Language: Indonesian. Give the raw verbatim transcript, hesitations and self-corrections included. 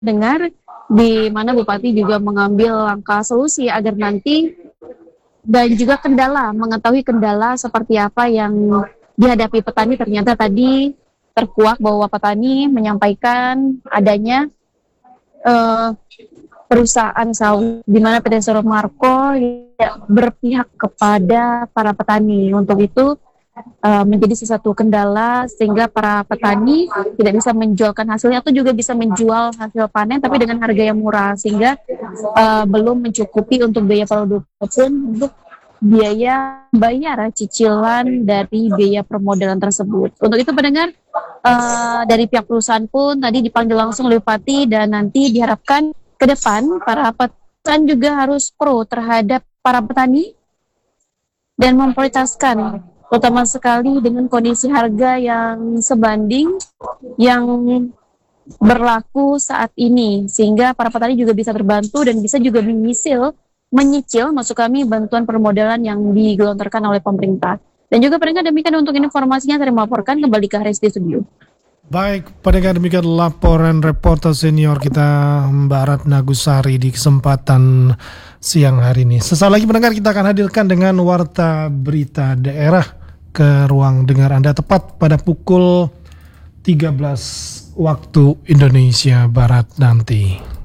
dengar di mana Bupati juga mengambil langkah solusi agar nanti dan juga kendala, mengetahui kendala seperti apa yang dihadapi petani. Ternyata tadi terkuak bahwa petani menyampaikan adanya uh, perusahaan sawit di mana P T Suromarko berpihak kepada para petani. Untuk itu uh, menjadi sesuatu kendala sehingga para petani tidak bisa menjualkan hasilnya atau juga bisa menjual hasil panen tapi dengan harga yang murah sehingga uh, belum mencukupi untuk biaya produksi maupun untuk biaya bayar cicilan dari biaya permodalan tersebut. Untuk itu pendengar, uh, dari pihak perusahaan pun tadi dipanggil langsung oleh Bupati dan nanti diharapkan ke depan para petani juga harus pro terhadap para petani dan memprioritaskan terutama sekali dengan kondisi harga yang sebanding yang berlaku saat ini sehingga para petani juga bisa terbantu dan bisa juga menyisil menyicil masuk kami bantuan permodalan yang digelontorkan oleh pemerintah. Dan juga pendengar demikian untuk informasinya saya melaporkan kembali ke Haris di studio. Baik, pendengar demikian laporan reporter senior kita Mbak Ratna Gusari di kesempatan siang hari ini. Sesaat lagi pendengar kita akan hadirkan dengan warta berita daerah ke ruang dengar Anda tepat pada pukul tiga belas waktu Indonesia Barat nanti.